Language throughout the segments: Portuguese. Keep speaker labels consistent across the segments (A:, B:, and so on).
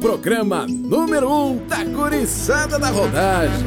A: Programa número 1 da Guriçada da Rodagem.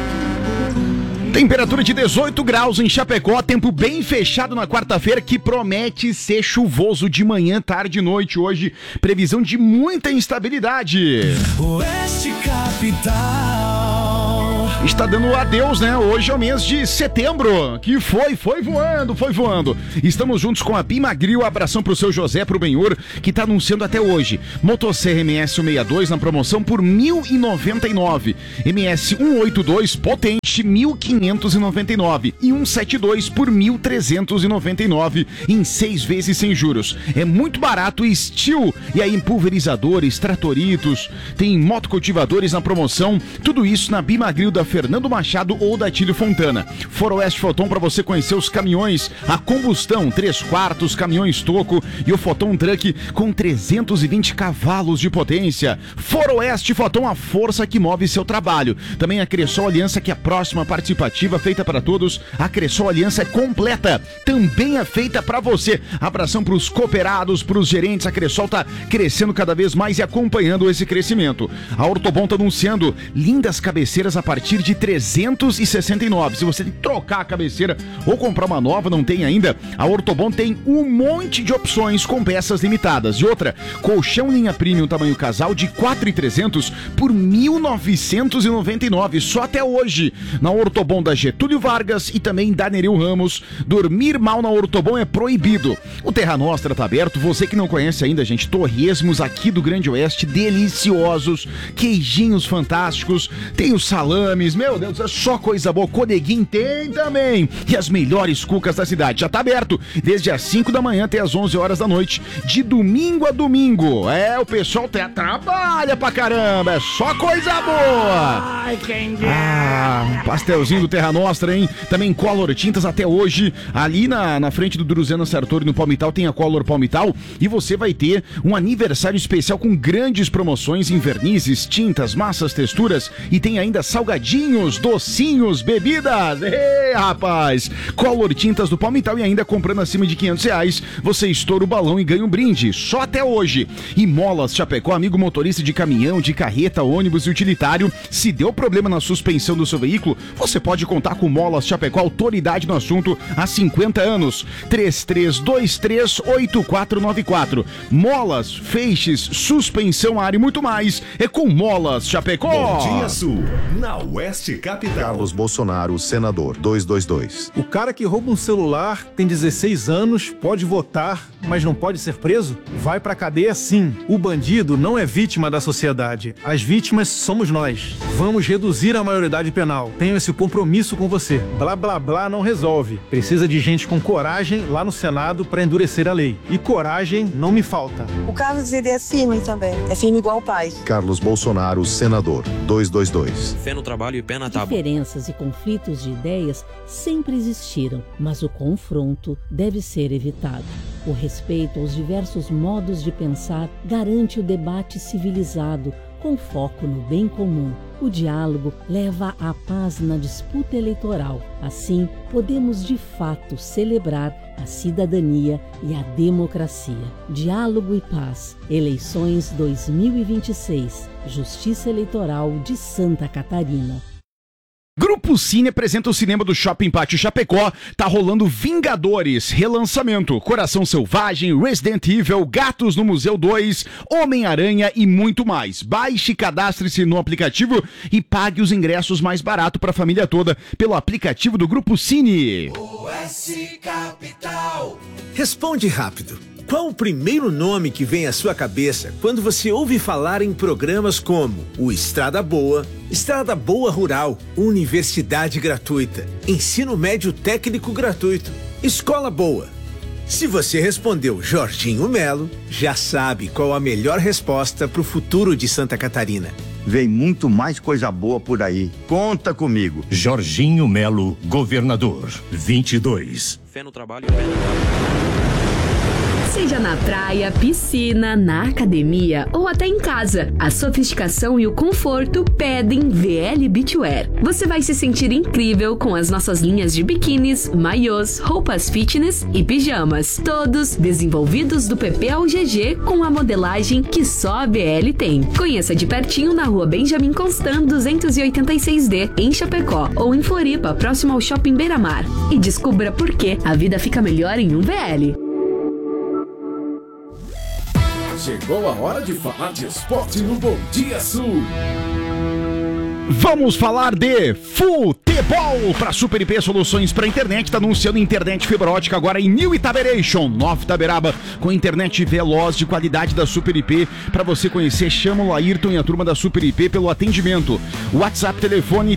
B: Temperatura de 18 graus em Chapecó, tempo bem fechado na quarta-feira que promete ser chuvoso de manhã, tarde e noite hoje. Previsão de muita instabilidade.
C: Oeste Capital.
B: Está dando adeus, né? Hoje é o mês de setembro, que foi voando. Estamos juntos com a Bimagril, abração pro seu José, pro Benhur, que tá anunciando até hoje. Motosserra MS 162 na promoção por R$ 1.099. MS 182 potente, R$ 1.599. E 172 por R$ 1.399 em 6 vezes sem juros. É muito barato e Steel. E aí, pulverizadores, tratoritos, tem motocultivadores na promoção. Tudo isso na Bimagril da Fernando Machado ou da Tílio Fontana. Foroeste Foton para você conhecer os caminhões a combustão 3/4, caminhões toco e o Foton Truck com 320 cavalos de potência. Foroeste Foton, a força que move seu trabalho. Também a Cressol Aliança, que é a próxima participativa feita para todos. A Cressol Aliança é completa, também é feita para você. Abração para os cooperados, para os gerentes. A Cressol tá crescendo cada vez mais e acompanhando esse crescimento. A Ortobon tá anunciando lindas cabeceiras a partir de 369. Se você tem que trocar a cabeceira ou comprar uma nova, não tem ainda, a Ortobon tem um monte de opções com peças limitadas. E outra, colchão linha premium tamanho casal de 4.300 por 1.999, só até hoje. Na Ortobon da Getúlio Vargas e também da Nereu Ramos. Dormir mal na Ortobon é proibido. O Terra Nostra tá aberto. Você que não conhece ainda, gente, torresmos aqui do Grande Oeste, deliciosos, queijinhos fantásticos, tem os salames, meu Deus, é só coisa boa. Coneguinho tem também. E as melhores cucas da cidade. Já tá aberto desde as 5 da manhã até as 11 horas da noite, de domingo a domingo. O pessoal trabalha pra caramba. É só coisa boa.
C: Ai, quem
B: Pastelzinho do Terra Nostra, hein? Também Color Tintas até hoje. Ali na frente do Druziana Sartori, no Palmital, tem a Color Palmital. E você vai ter um aniversário especial com grandes promoções em vernizes, tintas, massas, texturas. E tem ainda salgadinhos, docinhos, bebidas. Rapaz! Color Tintas do Palmital, e ainda comprando acima de R$500, você estoura o balão e ganha um brinde. Só até hoje. E Molas Chapecó, amigo motorista de caminhão, de carreta, ônibus e utilitário. Se deu problema na suspensão do seu veículo, você pode contar com Molas Chapecó, autoridade no assunto há 50 anos. 33238494. Molas, feixes, suspensão, ar e muito mais. É com Molas Chapecó.
D: Bom dia, Sul. Na Oeste Capital. Carlos Bolsonaro, senador, 222.
E: O cara que rouba um celular, tem 16 anos, pode votar, mas não pode ser preso? Vai pra cadeia sim. O bandido não é vítima da sociedade. As vítimas somos nós. Vamos reduzir a maioridade penal. Tenho esse compromisso com você. Blá blá blá não resolve. Precisa de gente com coragem lá no Senado pra endurecer a lei. E coragem não me falta.
F: O Carlos, ele é firme também. É firme igual o pai.
D: Carlos Bolsonaro, senador, 222.
G: Fé no trabalho e pé na tábua.
H: Diferenças e conflitos de ideias sempre existiram, mas o confronto deve ser evitado. O respeito aos diversos modos de pensar garante o debate civilizado, com foco no bem comum. O diálogo leva à paz na disputa eleitoral. Assim, podemos de fato celebrar a cidadania e a democracia. Diálogo e paz. Eleições 2026. Justiça Eleitoral de Santa Catarina.
B: Grupo Cine apresenta o cinema do Shopping Pátio Chapecó. Tá rolando Vingadores, relançamento, Coração Selvagem, Resident Evil, Gatos no Museu 2, Homem-Aranha e muito mais. Baixe e cadastre-se no aplicativo e pague os ingressos mais barato para a família toda pelo aplicativo do Grupo Cine.
C: Oeste Capital.
I: Responde rápido. Qual o primeiro nome que vem à sua cabeça quando você ouve falar em programas como o Estrada Boa Rural, Universidade Gratuita, Ensino Médio Técnico Gratuito, Escola Boa? Se você respondeu Jorginho Melo, já sabe qual a melhor resposta para o futuro de Santa Catarina.
J: Vem muito mais coisa boa por aí. Conta comigo.
K: Jorginho Melo, governador, 22.
G: Fé no trabalho e pé na tábua. Seja na praia, piscina, na academia ou até em casa, a sofisticação e o conforto pedem VL Beachwear. Você vai se sentir incrível com as nossas linhas de biquínis, maiôs, roupas fitness e pijamas. Todos desenvolvidos do PP ao GG com a modelagem que só a VL tem. Conheça de pertinho na rua Benjamin Constant 286D, em Chapecó, ou em Floripa, próximo ao Shopping Beira-Mar. E descubra por que a vida fica melhor em um VL.
A: Chegou a hora de falar de esporte no Bom Dia Sul.
B: Vamos falar de futebol para Super IP Soluções para Internet. Está anunciando internet fibra ótica agora em New Itaberation, Nova Itaberaba, com internet veloz de qualidade da Super IP. Para você conhecer, chama o Ayrton e a turma da Super IP pelo atendimento. WhatsApp, telefone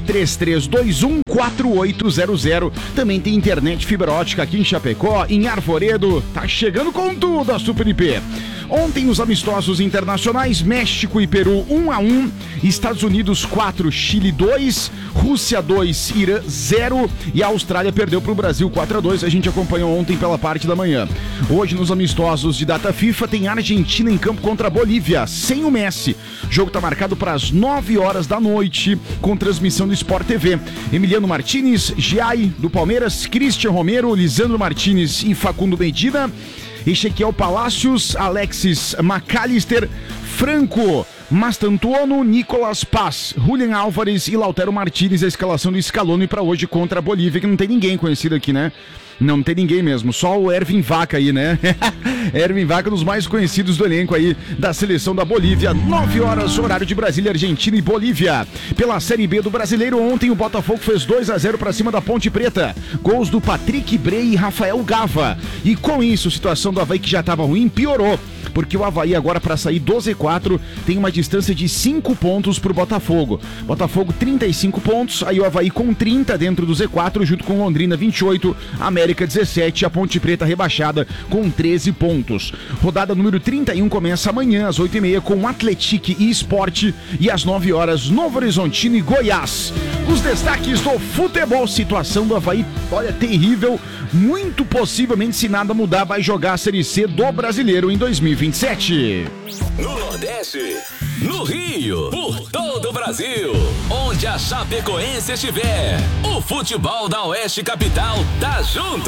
B: 3321-4800. Também tem internet fibra ótica aqui em Chapecó, em Arvoredo. Tá chegando com tudo a Super IP. Ontem, os amistosos internacionais, México e Peru 1-1, Estados Unidos 4, Chile 2, Rússia 2, Irã 0 e a Austrália perdeu para o Brasil 4-2. A gente acompanhou ontem pela parte da manhã. Hoje, nos amistosos de data FIFA, tem Argentina em campo contra a Bolívia, sem o Messi. O jogo está marcado para as 9 horas da noite, com transmissão do Sport TV. Emiliano Martínez, Giai do Palmeiras, Christian Romero, Lisandro Martínez e Facundo Medina, Ezequiel Palacios, Alexis McAllister, Franco Mastantuono, Nicolas Paz, Julian Álvares e Lautaro Martínez. A escalação do Scaloni para hoje contra a Bolívia, que não tem ninguém conhecido aqui, né? Não tem ninguém mesmo, só o Ervin Vaca aí, né? Ervin Vaca, um dos mais conhecidos do elenco aí da seleção da Bolívia. 9 horas, horário de Brasília, Argentina e Bolívia. Pela Série B do Brasileiro, ontem o Botafogo fez 2-0 para cima da Ponte Preta. Gols do Patrick Brey e Rafael Gava. E com isso, a situação do Avaí, que já estava ruim, piorou. Porque o Avaí agora, para sair do Z4, tem uma distância de 5 pontos pro Botafogo. Botafogo 35 pontos, aí o Avaí com 30 dentro do Z4, junto com Londrina 28, América 17, a Ponte Preta rebaixada com 13 pontos. Rodada número 31 começa amanhã às 8h30 com Atlético e Sport e às 9 horas Novo Horizontino e Goiás. Os destaques do futebol, situação do Avaí, olha, terrível. Muito possivelmente, se nada mudar, vai jogar a Série C do Brasileiro em 2027.
K: No Nordeste, no Rio, por todo o Brasil, onde a Chapecoense estiver, o futebol da Oeste Capital tá junto.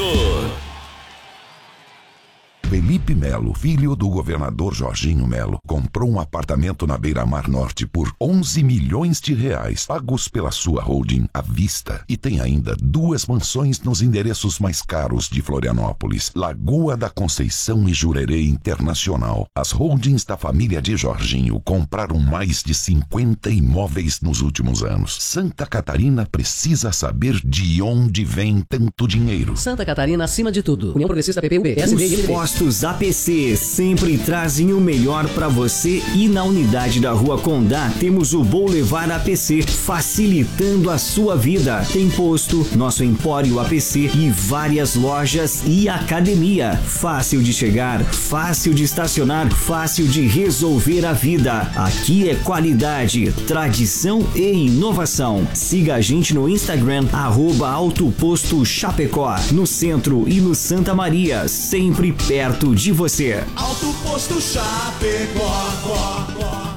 L: Felipe Melo, filho do governador Jorginho Melo, comprou um apartamento na Beira-Mar Norte por 11 milhões de reais, pagos pela sua holding à vista. E tem ainda 2 mansões nos endereços mais caros de Florianópolis, Lagoa da Conceição e Jurerê Internacional. As holdings da família de Jorginho compraram mais de 50 imóveis nos últimos anos. Santa Catarina precisa saber de onde vem tanto dinheiro.
M: Santa Catarina acima de tudo. União Progressista PPUB.
N: Os postos APC sempre trazem o melhor para você, e na unidade da Rua Condá temos o Boulevard APC, facilitando a sua vida. Tem posto, nosso Empório APC e várias lojas e academia. Fácil de chegar, fácil de estacionar, fácil de resolver a vida. Aqui é qualidade, tradição e inovação. Siga a gente no Instagram, @Autoposto Chapecó, no centro e no Santa Maria, sempre perto de você.
C: Alto Posto Chapecó.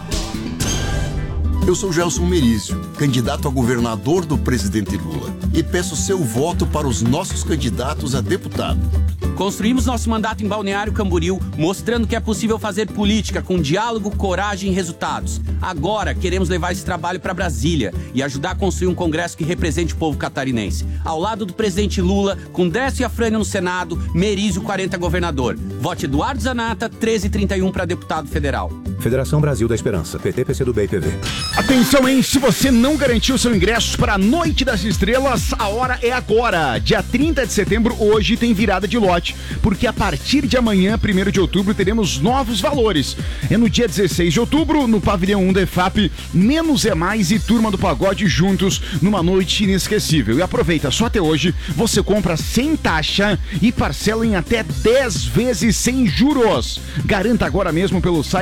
O: Eu sou Gelson Merizio, candidato a governador do presidente Lula, e peço seu voto para os nossos candidatos a deputado.
P: Construímos nosso mandato em Balneário Camboriú, mostrando que é possível fazer política com diálogo, coragem e resultados. Agora queremos levar esse trabalho para Brasília e ajudar a construir um congresso que represente o povo catarinense. Ao lado do presidente Lula, com Décio e Afrânio no Senado, Merizio 40 governador. Vote Eduardo Zanata, 1331 para deputado federal.
Q: Federação Brasil da Esperança, PT, PCdoB e PV.
B: Atenção, hein? Se você não garantiu seu ingresso para a Noite das Estrelas, a hora é agora. Dia 30 de setembro, hoje, tem virada de lote, porque a partir de amanhã, 1º de outubro, teremos novos valores. É no dia 16 de outubro, no Pavilhão 1 da EFAP, Menos é Mais e Turma do Pagode juntos, numa noite inesquecível. E aproveita, só até hoje, você compra sem taxa e parcela em até 10 vezes sem juros. Garanta agora mesmo pelo site da Blue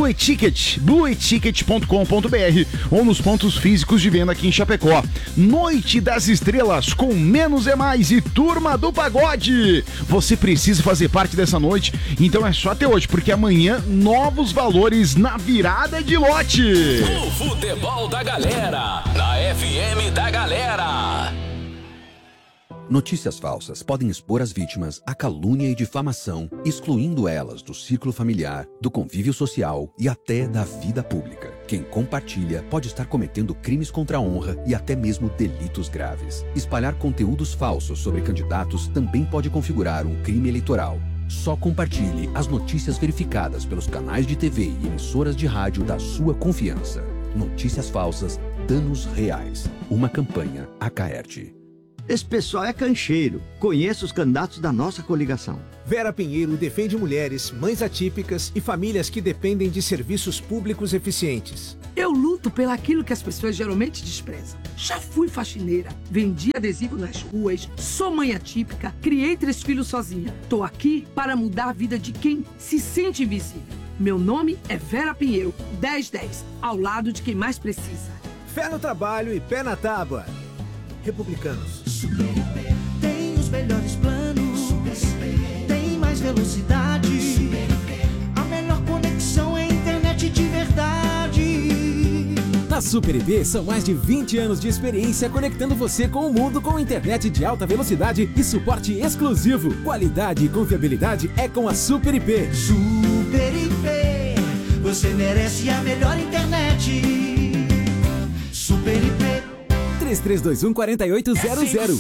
B: Blue Ticket, blueticket.com.br ou nos pontos físicos de venda aqui em Chapecó. Noite das Estrelas com Menos é Mais e Turma do Pagode. Você precisa fazer parte dessa noite, então é só até hoje, porque amanhã novos valores na virada de lote.
K: O futebol da galera, na FM da Galera.
R: Notícias falsas podem expor as vítimas à calúnia e difamação, excluindo elas do círculo familiar, do convívio social e até da vida pública. Quem compartilha pode estar cometendo crimes contra a honra e até mesmo delitos graves. Espalhar conteúdos falsos sobre candidatos também pode configurar um crime eleitoral. Só compartilhe as notícias verificadas pelos canais de TV e emissoras de rádio da sua confiança. Notícias falsas, danos reais. Uma campanha Acaerte.
J: Esse pessoal é cancheiro. Conheço os candidatos da nossa coligação.
I: Vera Pinheiro defende mulheres, mães atípicas e famílias que dependem de serviços públicos eficientes.
S: Eu luto pelaquilo que as pessoas geralmente desprezam. Já fui faxineira, vendi adesivo nas ruas, sou mãe atípica, criei 3 filhos sozinha. Tô aqui para mudar a vida de quem se sente invisível. Meu nome é Vera Pinheiro, 1010, ao lado de quem mais precisa.
I: Fé no trabalho e pé na tábua. Republicanos.
C: Super IP tem os melhores planos. Super IP tem mais velocidade. Super IP, a melhor conexão é internet de verdade.
T: Na Super IP são mais de 20 anos de experiência conectando você com o mundo com internet de alta velocidade e suporte exclusivo. Qualidade e confiabilidade é com a Super IP.
C: Super IP, você merece a melhor internet. Super IP
T: 3321-4800.